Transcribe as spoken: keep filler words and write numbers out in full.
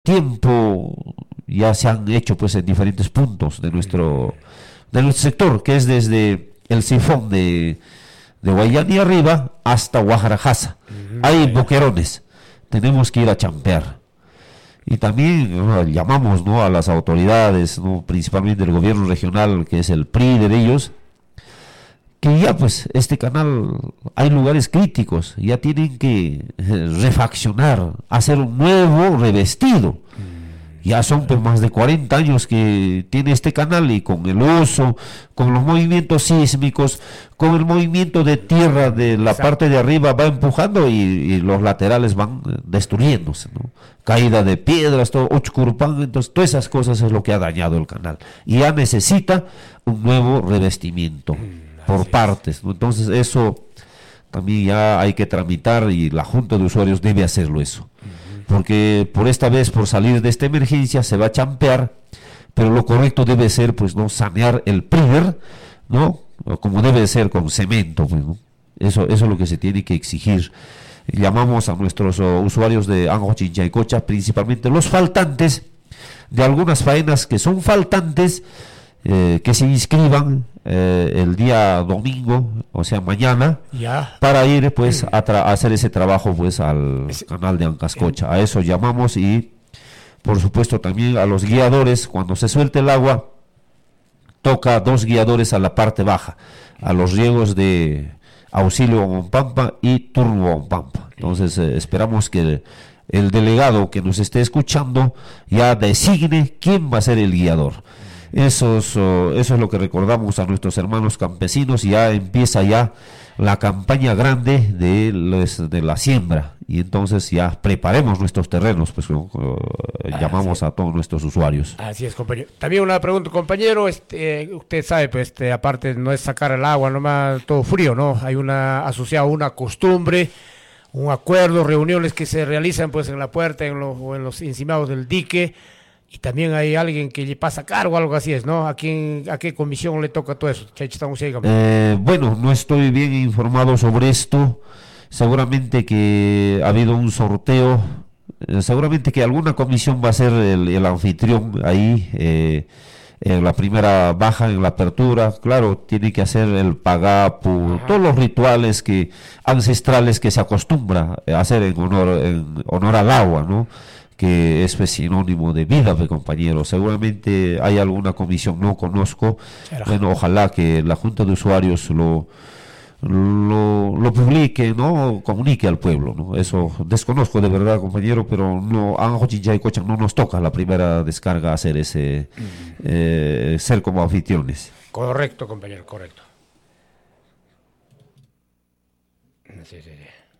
tiempo ya se han hecho pues en diferentes puntos de nuestro de nuestro sector, que es desde el sifón de, de Guayani arriba hasta Guajarajasa. Hay boquerones, tenemos que ir a champear. Y también ¿no? llamamos ¿no? a las autoridades, ¿no? principalmente el gobierno regional, que es el P R I de ellos, que ya pues este canal, hay lugares críticos, ya tienen que eh, refaccionar, hacer un nuevo revestido. Ya son pues más de cuarenta años que tiene este canal, y con el uso, con los movimientos sísmicos, con el movimiento de tierra de la Exacto. parte de arriba va empujando y, y los laterales van destruyéndose, ¿no? Caída de piedras, todo, Ochcurupán, entonces todas esas cosas es lo que ha dañado el canal. Y ya necesita un nuevo revestimiento por partes, ¿no? Entonces eso también ya hay que tramitar y la Junta de Usuarios debe hacerlo eso. Porque por esta vez, por salir de esta emergencia, se va a champear, pero lo correcto debe ser, pues, no sanear el primer, ¿no? Como debe ser, con cemento, pues, ¿no? Eso, eso es lo que se tiene que exigir. Llamamos a nuestros uh, usuarios de Anjo Chinchaycocha, principalmente los faltantes, de algunas faenas que son faltantes, eh, que se inscriban eh, el día domingo, o sea mañana, ya. para ir pues a, tra- a hacer ese trabajo pues al es, canal de Ancascocha. A eso llamamos, y por supuesto también a los guiadores, cuando se suelte el agua, toca dos guiadores a la parte baja, a los riegos de Auxilio Ompampa y Turbo Ompampa. Entonces eh, esperamos que el, el delegado que nos esté escuchando ya designe quién va a ser el guiador. Eso es, uh, eso es lo que recordamos a nuestros hermanos campesinos. Ya empieza ya la campaña grande de, los, de la siembra, y entonces ya preparemos nuestros terrenos, pues uh, llamamos a todos nuestros usuarios. Así es, compañero. También una pregunta, compañero, este, usted sabe, pues este, aparte no es sacar el agua, nomás todo frío, ¿no? Hay una asociada una costumbre, un acuerdo, reuniones que se realizan pues en la puerta en los, o en los encimados del dique. Y también hay alguien que le pasa cargo, algo así es, ¿no? ¿A quién, a qué comisión le toca todo eso? Eh, bueno, no estoy bien informado sobre esto. Seguramente que ha habido un sorteo. Eh, seguramente que alguna comisión va a ser el, el anfitrión ahí, eh, en la primera baja, en la apertura. Claro, tiene que hacer el pagapu, Ajá. todos los rituales que ancestrales que se acostumbra a hacer en honor, en honor al agua, ¿no? Que es pues, sinónimo de vida, pues, compañero. Seguramente hay alguna comisión, no conozco. Bueno, ojalá que la Junta de Usuarios lo lo, lo publique, ¿no? Comunique al pueblo, ¿no? Eso desconozco de verdad, compañero, pero no, Anjo Chinchaycocha no nos toca la primera descarga hacer ese, mm. eh, ser como anfitriones. Correcto, compañero, correcto. Sí, sí, sí.